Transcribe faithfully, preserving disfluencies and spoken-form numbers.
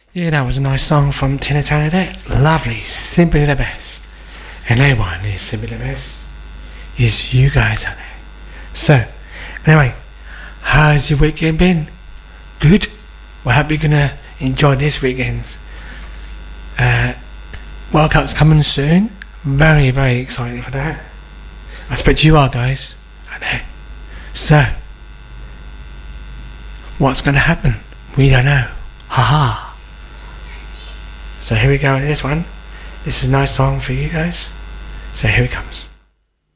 Yeah, that was a nice song from Tina Turner there. Lovely, simply the best. And everyone is simply the best. Is you guys out there. So, anyway, how's your weekend been? Good? Well, I hope you're gonna enjoy this weekend's. Uh, World Cup's coming soon. Very, very excited for that. I expect you are, guys. I know. So, what's gonna happen? We don't know. Haha. So here we go with this one. This is a nice song for you guys. So here it comes.